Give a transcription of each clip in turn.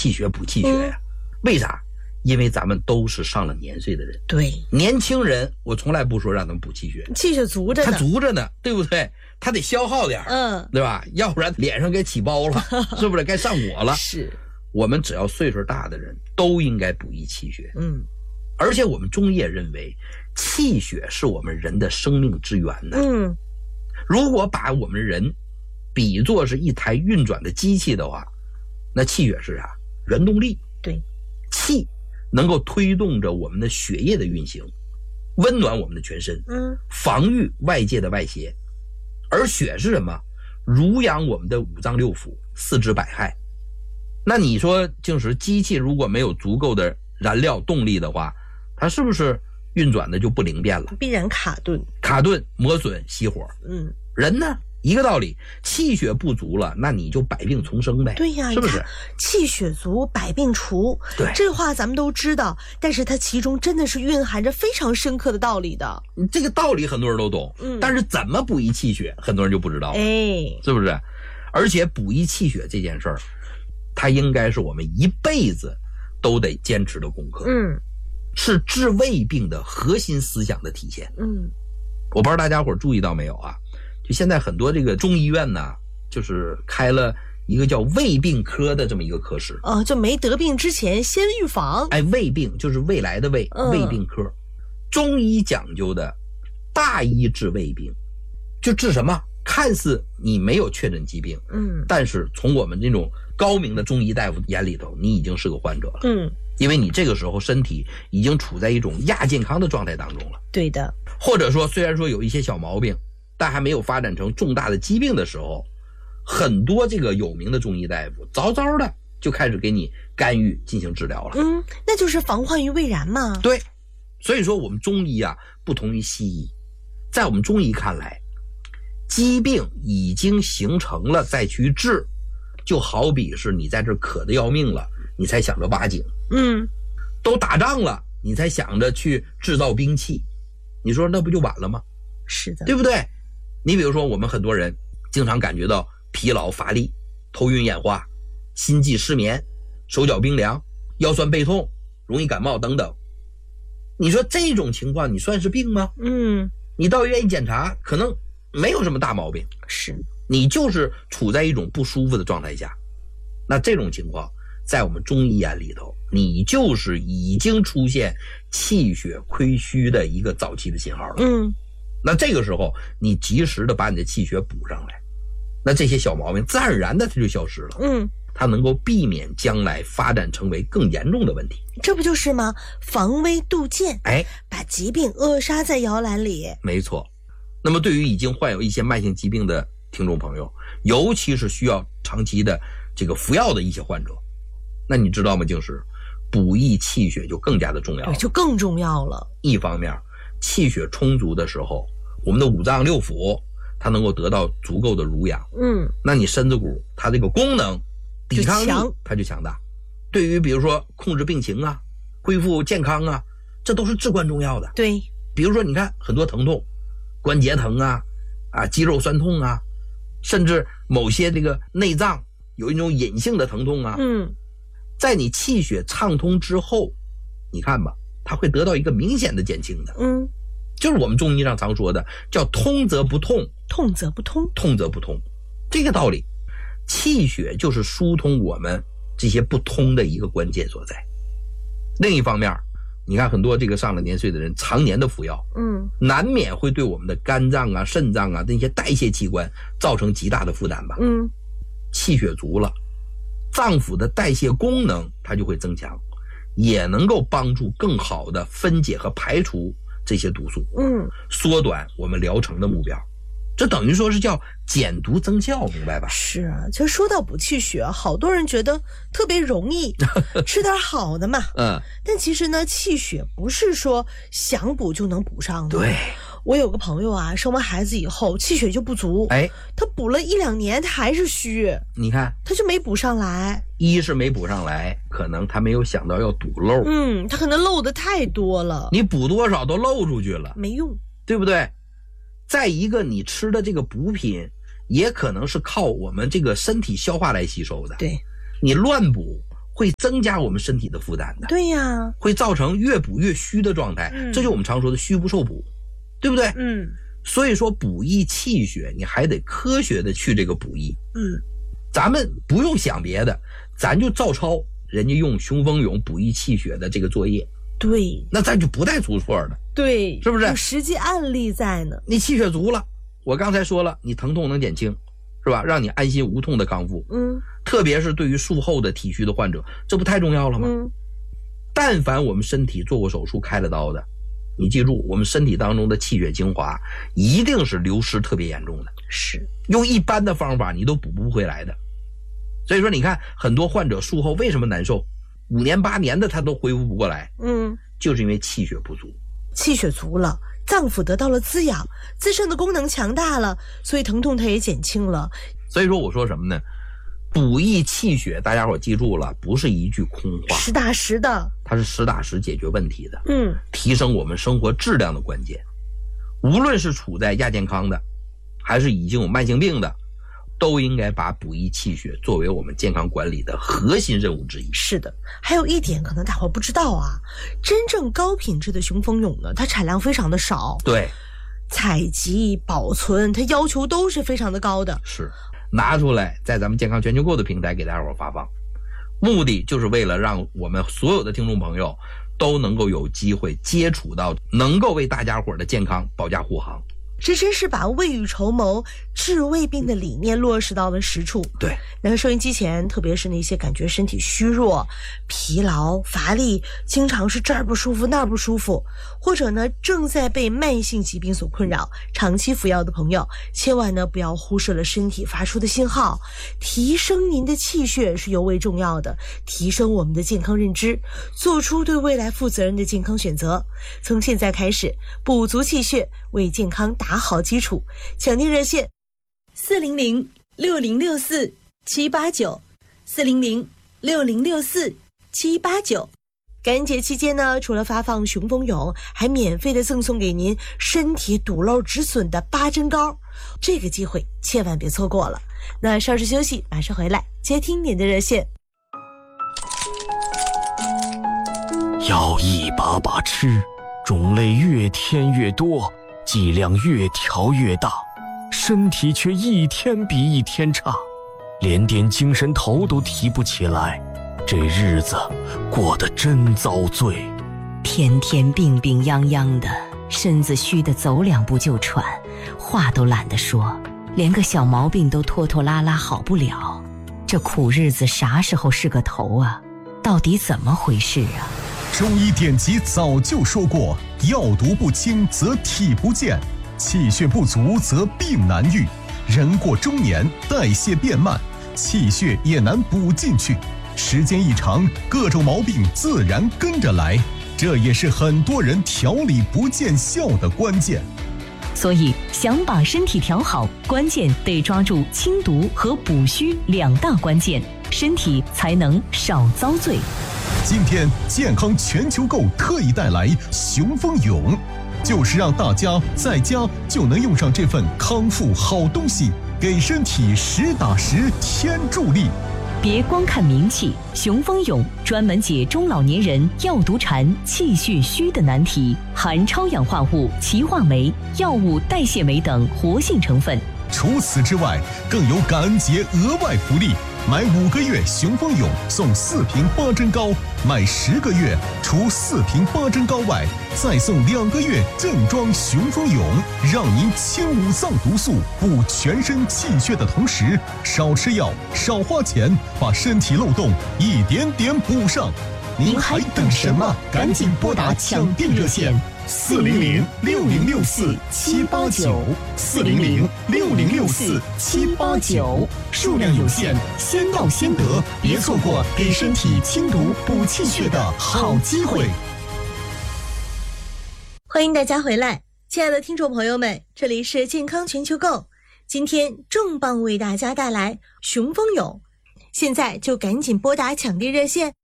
气血补气血呀。为啥？因为咱们都是上了年岁的人。 对， 年轻人我从来不说让他们补气血， 气血足着呢， 他足着呢，对不对？他得消耗点，对吧？要不然脸上该起包了，是不是该上火了？ 是， 我们只要岁数大的人都应该补益气血。而且我们中医也认为，气血是我们人的生命之源呢。如果把我们人比作是一台运转的机器的话，那气血是啥？原动力。 对， 气能够推动着我们的血液的运行，温暖我们的全身，防御外界的外邪。而血是什么？濡养我们的五脏六腑、四肢百骸。那你说净是机器如果没有足够的燃料动力的话，它是不是运转的就不灵便了？ 必然卡顿、 磨损、熄火。人呢一个道理，气血不足了，那你就百病丛生呗。 对呀， 是不是？ 气血足，百病除。 对， 这话咱们都知道，但是它其中真的是蕴含着非常深刻的道理的。 这个道理很多人都懂，但是怎么补益气血，很多人就不知道了。是不是？而且补益气血这件事儿，它应该是我们一辈子都得坚持的功课。是治胃病的核心思想的体现。我不知道大家伙注意到没有啊？就现在很多这个中医院呢，就是开了一个叫胃病科的这么一个科室。 就没得病之前先预防。 胃病就是未来的胃，胃病科。中医讲究的大医治胃病，就治什么？看似你没有确诊疾病，但是从我们这种高明的中医大夫眼里头，你已经是个患者了。因为你这个时候身体已经处在一种亚健康的状态当中了。 对的。 或者说虽然说有一些小毛病，但还没有发展成重大的疾病的时候，很多这个有名的中医大夫早早的就开始给你干预进行治疗了。 那就是防患于未然嘛。 对，所以说我们中医啊不同于西医，在我们中医看来，疾病已经形成了再去治，就好比是你在这渴得要命了，你才想着挖井。都打仗了，你才想着去制造兵器，你说那不就晚了吗？ 是的， 对不对？你比如说我们很多人经常感觉到疲劳乏力、头晕眼花、心悸失眠、手脚冰凉、腰酸背痛、容易感冒等等。你说这种情况你算是病吗？你到医院一检查，可能没有什么大毛病， 是你就是处在一种不舒服的状态下。那这种情况在我们中医眼里头，你就是已经出现气血亏虚的一个早期的信号了。那这个时候你及时的把你的气血补上来，那这些小毛病自然而然的它就消失了。它能够避免将来发展成为更严重的问题。 这不就是吗？防微杜渐，把疾病扼杀在摇篮里。 没错。那么对于已经患有一些慢性疾病的听众朋友，尤其是需要长期的这个服药的一些患者，那你知道吗？就是补益气血就更加的重要了。 就更重要了。 一方面气血充足的时候，我们的五脏六腑它能够得到足够的濡养，那你身子骨它这个功能抵抗力它就强大。对于比如说控制病情啊、恢复健康啊，这都是至关重要的。 对， 比如说你看很多疼痛，关节疼啊、肌肉酸痛啊，甚至某些这个内脏有一种隐性的疼痛啊，在你气血畅通之后，你看吧，它会得到一个明显的减轻的。就是我们中医上常说的叫通则不痛， 痛则不通， 痛则不通，这个道理。气血就是疏通我们这些不通的一个关键所在。另一方面，你看很多这个上了年岁的人常年的服药，难免会对我们的肝脏啊、肾脏啊那些代谢器官造成极大的负担吧。气血足了，脏腑的代谢功能它就会增强，也能够帮助更好的分解和排除这些毒素，缩短我们疗程的目标。这等于说是叫减毒增效，明白吧？ 是啊，就说到补气血，好多人觉得特别容易，吃点好的嘛。但其实呢，气血不是说想补就能补上的。 对， 我有个朋友啊，生完孩子以后气血就不足，他补了1-2年，他还是虚。你看，他就没补上来。 一是没补上来，可能他没有想到要堵漏。 他可能漏的太多了， 你补多少都漏出去了， 没用， 对不对？再一个，你吃的这个补品也可能是靠我们这个身体消化来吸收的。 对， 你乱补会增加我们身体的负担的。 对呀， 会造成越补越虚的状态，这就我们常说的虚不受补，对不对？所以说补益气血，你还得科学的去这个补益。咱们不用想别的，咱就照抄人家用雄风勇补益气血的这个作业。 对， 那咱就不带出错的。 对， 是不是？ 有实际案例在呢。 你气血足了，我刚才说了，你疼痛能减轻，是吧？让你安心无痛的康复。特别是对于术后的体虚的患者，这不太重要了吗？但凡我们身体做过手术开了刀的，你记住，我们身体当中的气血精华一定是流失特别严重的， 是用一般的方法你都补不回来的。所以说你看很多患者术后为什么难受，5年8年的他都恢复不过来，就是因为气血不足。 气血足了，脏腑得到了滋养，自身的功能强大了，所以疼痛它也减轻了。 所以说我说什么呢？补益气血，大家伙记住了，不是一句空话， 实打实的， 它是实打实解决问题的，提升我们生活质量的关键。无论是处在亚健康的，还是已经有慢性病的，都应该把补益气血作为我们健康管理的核心任务之一。 是的，还有一点可能大伙不知道啊，真正高品质的雄风勇呢，它产量非常的少， 对， 采集保存它要求都是非常的高的， 是拿出来在咱们健康全球购的平台给大家伙发放，目的就是为了让我们所有的听众朋友都能够有机会接触到能够为大家伙的健康保驾护航。 这真是把未雨绸缪、治未病的理念落实到了实处。 对， 那收音机前，特别是那些感觉身体虚弱、疲劳、乏力，经常是这儿不舒服那儿不舒服，或者呢正在被慢性疾病所困扰、长期服药的朋友，千万呢不要忽视了身体发出的信号。提升您的气血是尤为重要的，提升我们的健康认知，做出对未来负责任的健康选择。从现在开始，补足气血，为健康打好基础。抢订热线400-6064-789，400-6064-789。感恩节期间呢，除了发放雄风勇，还免费的赠送给您身体堵漏止损的8珍膏，这个机会千万别错过了。那稍事休息，马上回来接听您的热线。 要一把把吃，种类越添越多，剂量越调越大，身体却一天比一天差，连点精神头都提不起来，这日子过得真遭罪。 天天病病殃殃的，身子虚得走2步就喘，话都懒得说，连个小毛病都拖拖拉拉好不了。这苦日子啥时候是个头啊？到底怎么回事啊？ 中医典籍早就说过，药毒不清则体不健，气血不足则病难愈。人过中年，代谢变慢，气血也难补进去，时间一长，各种毛病自然跟着来，这也是很多人调理不见效的关键。 所以想把身体调好，关键得抓住清毒和补虚2大关键，身体才能少遭罪。 今天健康全球购特意带来雄风勇，就是让大家在家就能用上这份康复好东西，给身体实打实添助力。 别光看名气，雄风勇专门解中老年人药毒馋、气血虚的难题，含超氧化物、歧化酶、药物代谢酶等活性成分。 除此之外，更有感恩节额外福利，买5个月雄风勇送4瓶8珍膏，买10个月除4瓶8珍膏外，再送2个月正装雄风勇，让您清5脏毒素、补全身气血的同时，少吃药、少花钱，把身体漏洞一点点补上。您还等什么？赶紧拨打抢订热线400-6064-789，400-6064-789，数量有限，先到先得，别错过给身体清毒补气血的好机会。 欢迎大家回来，亲爱的听众朋友们，这里是健康全球购，今天重磅为大家带来雄风勇，现在就赶紧拨打抢订热线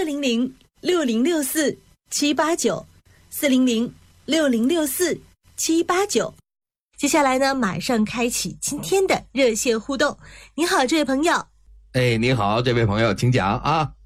400-6064-789，400-6064-789。接下来呢，马上开启今天的热线互动。你好，这位朋友。 你好，这位朋友，请讲啊。